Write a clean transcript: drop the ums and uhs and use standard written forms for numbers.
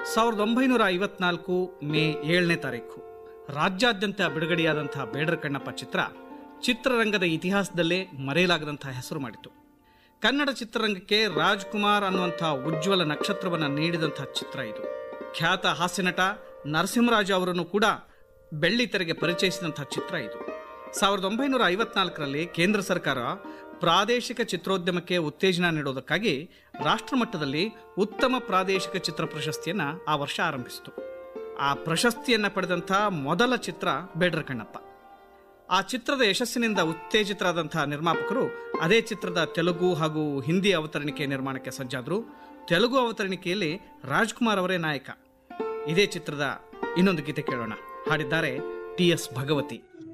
1954 ಮೇ 7ನೇ ತಾರೀಕು ರಾಜ್ಯಾದ್ಯಂತ ಬಿಡುಗಡೆಯಾದಂತಹ ಬೇಡರ ಕಣ್ಣಪ್ಪ ಚಿತ್ರರಂಗದ ಇತಿಹಾಸದಲ್ಲೇ ಮರೆಯಲಾಗದಂತಹ ಹೆಸರು ಮಾಡಿತು. ಕನ್ನಡ ಚಿತ್ರರಂಗಕ್ಕೆ ರಾಜ್ಕುಮಾರ್ ಅನ್ನುವಂಥ ಉಜ್ವಲ ನಕ್ಷತ್ರವನ್ನು ನೀಡಿದಂತಹ ಚಿತ್ರ ಇದು. ಖ್ಯಾತ ಹಾಸ್ಯನಟ ನರಸಿಂಹರಾಜು ಅವರನ್ನು ಕೂಡ ಬೆಳ್ಳಿತೆರೆಗೆ ಪರಿಚಯಿಸಿದಂತಹ ಚಿತ್ರ ಇದು. 1954ರಲ್ಲಿ ಕೇಂದ್ರ ಸರ್ಕಾರ ಪ್ರಾದೇಶಿಕ ಚಿತ್ರೋದ್ಯಮಕ್ಕೆ ಉತ್ತೇಜನ ನೀಡೋದಕ್ಕಾಗಿ ರಾಷ್ಟ್ರಮಟ್ಟದಲ್ಲಿ ಉತ್ತಮ ಪ್ರಾದೇಶಿಕ ಚಿತ್ರ ಪ್ರಶಸ್ತಿಯನ್ನು ಆ ವರ್ಷ ಆರಂಭಿಸಿತು. ಆ ಪ್ರಶಸ್ತಿಯನ್ನು ಪಡೆದಂಥ ಮೊದಲ ಚಿತ್ರ ಬೇಡರ ಕಣ್ಣಪ್ಪ. ಆ ಚಿತ್ರದ ಯಶಸ್ಸಿನಿಂದ ಉತ್ತೇಜಿತರಾದಂತಹ ನಿರ್ಮಾಪಕರು ಅದೇ ಚಿತ್ರದ ತೆಲುಗು ಹಾಗೂ ಹಿಂದಿ ಅವತರಣಿಕೆ ನಿರ್ಮಾಣಕ್ಕೆ ಸಜ್ಜಾದರು. ತೆಲುಗು ಅವತರಣಿಕೆಯಲ್ಲಿ ರಾಜ್ಕುಮಾರ್ ಅವರೇ ನಾಯಕ. ಇದೇ ಚಿತ್ರದ ಇನ್ನೊಂದು ಗೀತೆ ಕೇಳೋಣ. ಹಾಡಿದ್ದಾರೆ ಟಿ.ಎಸ್. ಭಗವತಿ.